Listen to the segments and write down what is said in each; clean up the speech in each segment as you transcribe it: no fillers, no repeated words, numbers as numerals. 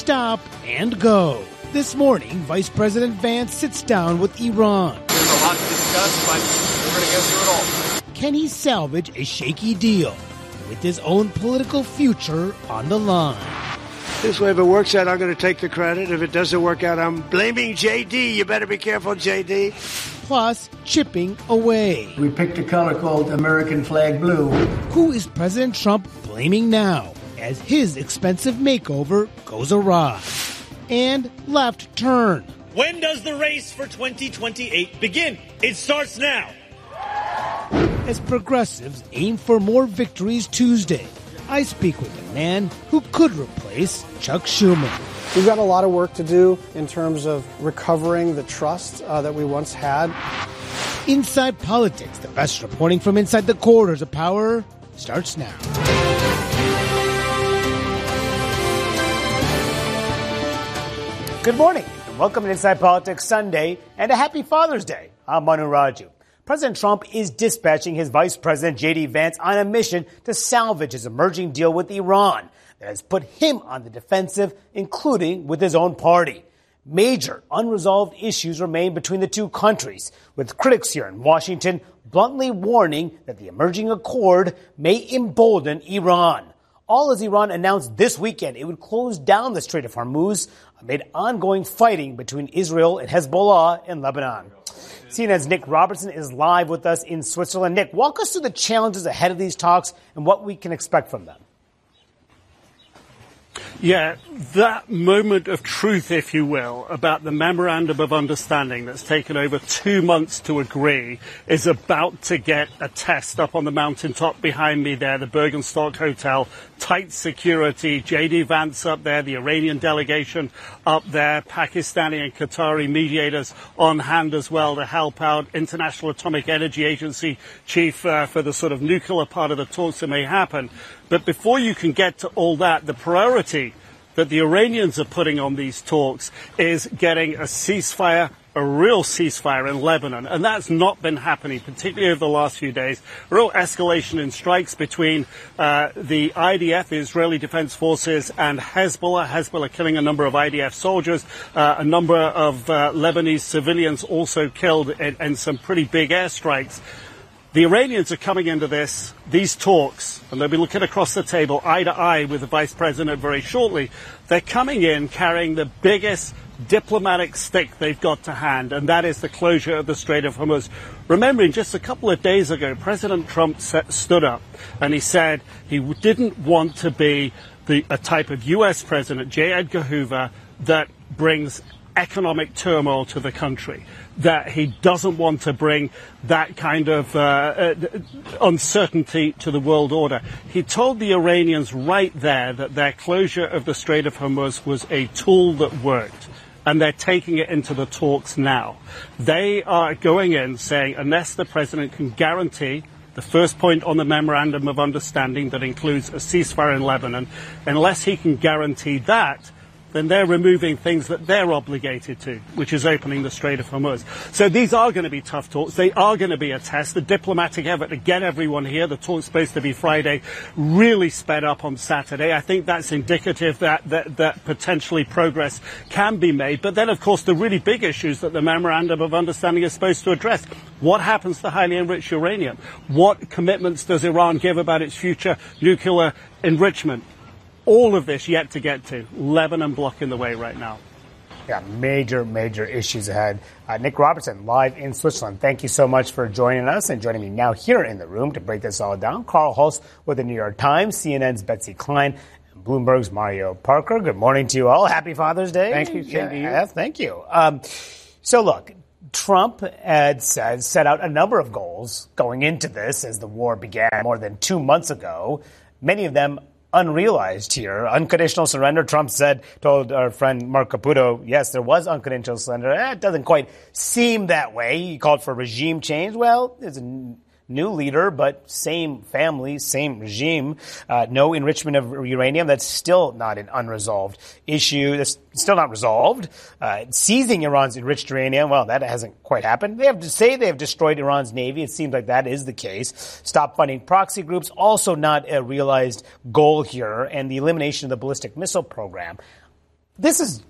stop and go. This morning, Vice President Vance sits down with Iran. There's a lot to discuss, but we're going to go through it all. Can he salvage a shaky deal with his own political future on the line? This way, if it works out, I'm going to take the credit. If it doesn't work out, I'm blaming J.D. You better be careful, J.D. Plus, chipping away. We picked a color called American Flag Blue. Who is President Trump blaming now as his expensive makeover goes awry? And left turn. When does the race for 2028 begin? It starts now. As progressives aim for more victories Tuesday, I speak with a man who could replace Chuck Schumer. We've got a lot of work to do in terms of recovering the trust that we once had. Inside Politics, the best reporting from inside the corridors of power, starts now. Good morning, and welcome to Inside Politics Sunday, and a happy Father's Day. I'm Manu Raju. President Trump is dispatching his Vice President J.D. Vance on a mission to salvage his emerging deal with Iran that has put him on the defensive, including with his own party. Major unresolved issues remain between the two countries, with critics here in Washington bluntly warning that the emerging accord may embolden Iran. All as Iran announced this weekend it would close down the Strait of Hormuz amid ongoing fighting between Israel and Hezbollah in Lebanon. CNN's Nick Robertson is live with us in Switzerland. Nick, walk us through the challenges ahead of these talks and what we can expect from them. Yeah, that moment of truth, if you will, about the memorandum of understanding that's taken over 2 months to agree is about to get a test up on the mountaintop behind me there, the Bergenstock Hotel. Tight security, J.D. Vance up there, the Iranian delegation up there, Pakistani and Qatari mediators on hand as well to help out, International Atomic Energy Agency chief for the sort of nuclear part of the talks that may happen. But before you can get to all that, the priority that the Iranians are putting on these talks is getting a ceasefire, a real ceasefire in Lebanon. And that's not been happening, particularly over the last few days. Real escalation in strikes between the IDF, the Israeli Defense Forces, and Hezbollah. Hezbollah killing a number of IDF soldiers, a number of Lebanese civilians also killed in some pretty big airstrikes. The Iranians are coming into these talks, and they'll be looking across the table eye to eye with the Vice President very shortly. They're coming in carrying the biggest diplomatic stick they've got to hand, and that is the closure of the Strait of Hormuz. Remembering just a couple of days ago, President Trump stood up and he said he didn't want to be a type of U.S. President, J. Edgar Hoover, that brings economic turmoil to the country, that he doesn't want to bring that kind of uncertainty to the world order. He told the Iranians right there that their closure of the Strait of Hormuz was a tool that worked, and they're taking it into the talks now. They are going in saying, unless the president can guarantee the first point on the memorandum of understanding that includes a ceasefire in Lebanon, unless he can guarantee that, then they're removing things that they're obligated to, which is opening the Strait of Hormuz. So these are going to be tough talks. They are going to be a test. The diplomatic effort to get everyone here, the talk's supposed to be Friday, really sped up on Saturday. I think that's indicative that potentially progress can be made. But then, of course, the really big issues that the Memorandum of Understanding is supposed to address. What happens to highly enriched uranium? What commitments does Iran give about its future nuclear enrichment? All of this yet to get to. Lebanon blocking the way right now. Yeah, major issues ahead. Nick Robertson, live in Switzerland. Thank you so much for joining us, and joining me now here in the room to break this all down, Carl Hulse with the New York Times, CNN's Betsy Klein, and Bloomberg's Mario Parker. Good morning to you all. Happy Father's Day. Thank you. Yes, thank you. So look, Trump had set out a number of goals going into this as the war began more than 2 months ago. Many of them unrealized here. Unconditional surrender, Trump told our friend Mark Caputo, yes, there was unconditional surrender. It doesn't quite seem that way. He called for regime change. Well, there's a new leader, but same family, same regime. No enrichment of uranium. That's still not an unresolved issue. That's still not resolved. Seizing Iran's enriched uranium, well, that hasn't quite happened. They have to say they have destroyed Iran's navy. It seems like that is the case. Stop funding proxy groups, also not a realized goal here. And the elimination of the ballistic missile program. this is,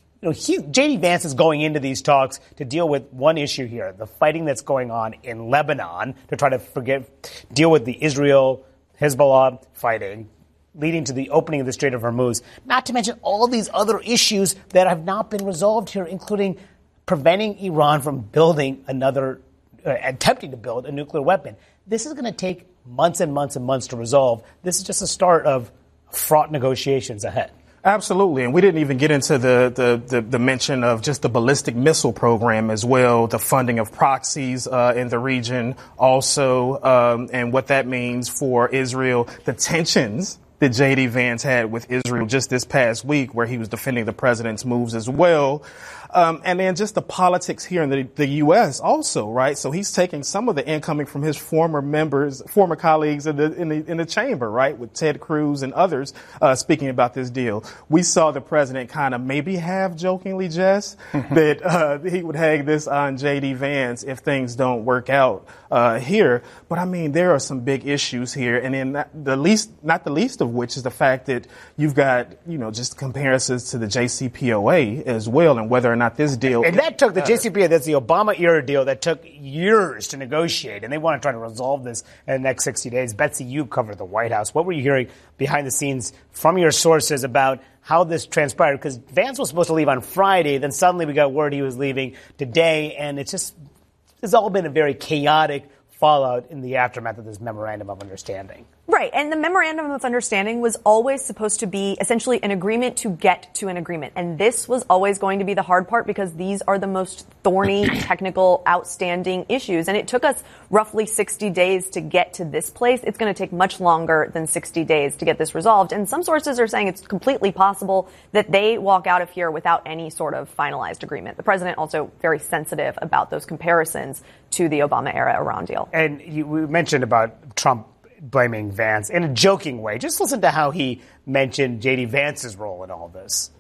J.D. Vance is going into these talks to deal with one issue here, the fighting that's going on in Lebanon, to try to deal with the Israel-Hezbollah fighting, leading to the opening of the Strait of Hormuz, not to mention all these other issues that have not been resolved here, including preventing Iran from building attempting to build a nuclear weapon. This is going to take months and months and months to resolve. This is just the start of fraught negotiations ahead. Absolutely. And we didn't even get into the mention of just the ballistic missile program as well, the funding of proxies in the region also, and what that means for Israel, the tensions that J.D. Vance had with Israel just this past week, where he was defending the president's moves as well. And then just the politics here in the U.S. also, right? So he's taking some of the incoming from his former colleagues in the chamber, right? With Ted Cruz and others, speaking about this deal. We saw the president kind of maybe half jokingly, Jess, that he would hang this on J.D. Vance if things don't work out here. But I mean, there are some big issues here. And then not the least of which is the fact that you've got, just comparisons to the JCPOA as well, and whether or not this deal. And that took the JCPOA, that's the Obama-era deal that took years to negotiate, and they want to try to resolve this in the next 60 days. Betsy, you covered the White House. What were you hearing behind the scenes from your sources about how this transpired? Because Vance was supposed to leave on Friday, then suddenly we got word he was leaving today, and it's all been a very chaotic fallout in the aftermath of this memorandum of understanding. Right. And the memorandum of understanding was always supposed to be essentially an agreement to get to an agreement. And this was always going to be the hard part because these are the most thorny, technical, outstanding issues. And it took us roughly 60 days to get to this place. It's going to take much longer than 60 days to get this resolved. And some sources are saying it's completely possible that they walk out of here without any sort of finalized agreement. The president also very sensitive about those comparisons to the Obama-era Iran deal. And we mentioned about Trump blaming Vance in a joking way. Just listen to how he mentioned J.D. Vance's role in all this.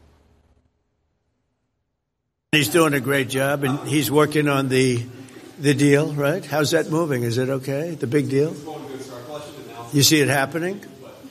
He's doing a great job, and he's working on the deal, right? How's that moving? Is it okay? The big deal? You see it happening?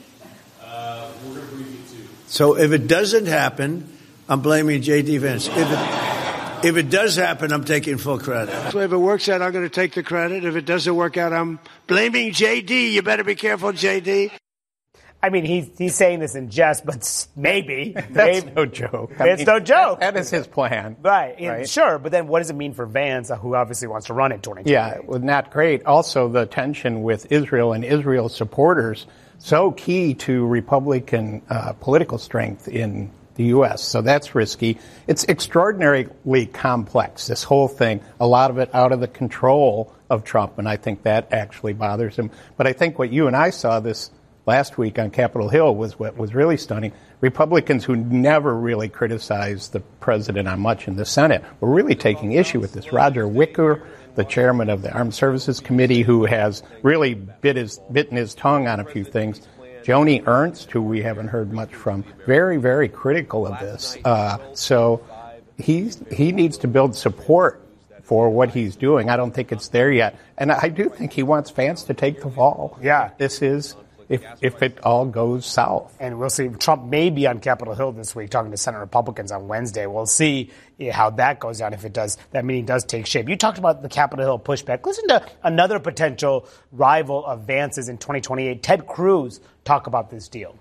So if it doesn't happen, I'm blaming J.D. Vance. If it does happen, I'm taking full credit. So if it works out, I'm going to take the credit. If it doesn't work out, I'm blaming J.D. You better be careful, J.D. I mean, he's saying this in jest, but maybe. That's no joke. It's no joke. That is his plan. Right. Sure, but then what does it mean for Vance, who obviously wants to run in 2020? Yeah, well, not great. Also, the tension with Israel and Israel's supporters, so key to Republican political strength in the U.S., so that's risky. It's extraordinarily complex, this whole thing, a lot of it out of the control of Trump, and I think that actually bothers him. But I think what you and I saw this last week on Capitol Hill was what was really stunning. Republicans who never really criticized the president on much in the Senate were really taking issue with this. Roger Wicker, the chairman of the Armed Services Committee, who has really bitten his tongue on a few things. Joni Ernst, who we haven't heard much from, very, very critical of this. So he needs to build support for what he's doing. I don't think it's there yet. And I do think he wants Vance to take the fall. Yeah. This is if it all goes south. And we'll see. Trump may be on Capitol Hill this week talking to Senate Republicans on Wednesday. We'll see how that goes down if that meeting does take shape. You talked about the Capitol Hill pushback. Listen to another potential rival of Vance's in 2028, Ted Cruz, talk about this deal.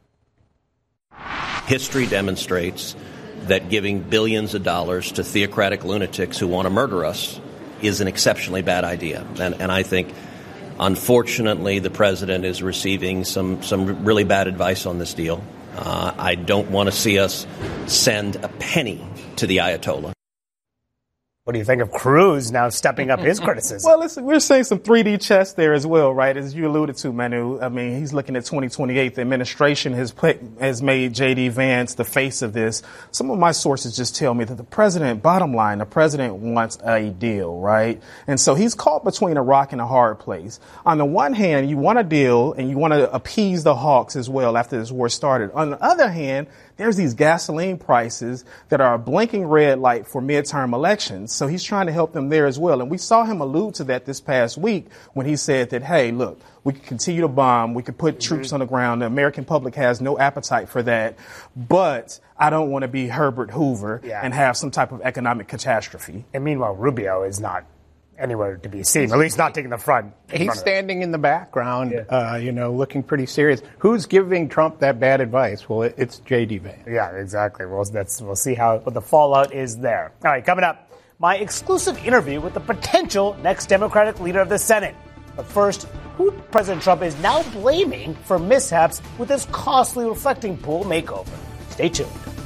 History demonstrates that giving billions of dollars to theocratic lunatics who want to murder us is an exceptionally bad idea. And I think, unfortunately, the president is receiving some really bad advice on this deal. I don't want to see us send a penny to the Ayatollah. What do you think of Cruz now stepping up his criticism? Well, listen, we're seeing some 3D chess there as well, right? As you alluded to, Manu. I mean, he's looking at 2028. The administration has made J.D. Vance the face of this. Some of my sources just tell me that the president wants a deal, right? And so he's caught between a rock and a hard place. On the one hand, you want a deal and you want to appease the hawks as well after this war started. On the other hand, there's these gasoline prices that are a blinking red light for midterm elections. needs. So he's trying to help them there as well. And we saw him allude to that this past week when he said that, hey, look, we can continue to bomb. We can put troops on the ground. The American public has no appetite for that. But I don't want to be Herbert Hoover and have some type of economic catastrophe. And meanwhile, Rubio is not anywhere to be seen, at least not taking the front. He's standing in the background, looking pretty serious. Who's giving Trump that bad advice? Well, it's J.D. Vance. Yeah, exactly. We'll see what the fallout is there. All right, coming up, my exclusive interview with the potential next Democratic leader of the Senate. But first, who President Trump is now blaming for mishaps with his costly reflecting pool makeover. Stay tuned.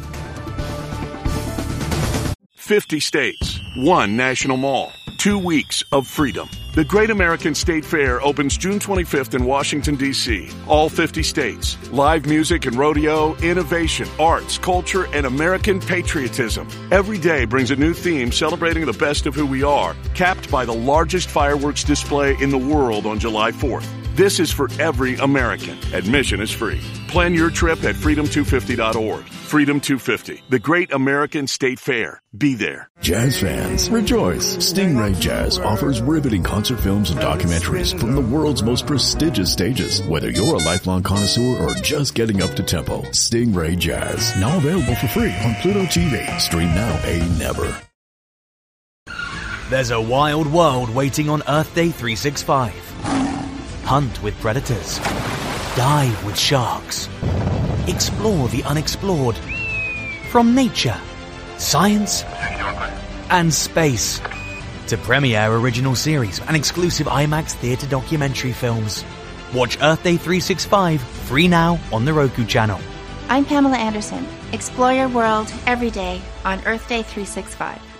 50 states, one national mall, 2 weeks of freedom. The Great American State Fair opens June 25th in Washington, D.C. All 50 states. Live music and rodeo, innovation, arts, culture, and American patriotism. Every day brings a new theme celebrating the best of who we are, capped by the largest fireworks display in the world on July 4th. This is for every American. Admission is free. Plan your trip at freedom250.org. Freedom 250, the Great American State Fair. Be there. Jazz fans, rejoice. Stingray Jazz offers riveting concert films and documentaries from the world's most prestigious stages. Whether you're a lifelong connoisseur or just getting up to tempo, Stingray Jazz, now available for free on Pluto TV. Stream now, pay never. There's a wild world waiting on Earth Day 365. Hunt with predators. Dive with sharks. Explore the unexplored. From nature, science, and space to premiere original series and exclusive IMAX theatre documentary films. Watch Earth Day 365 free now on the Roku channel. I'm Pamela Anderson. Explore your world every day on Earth Day 365.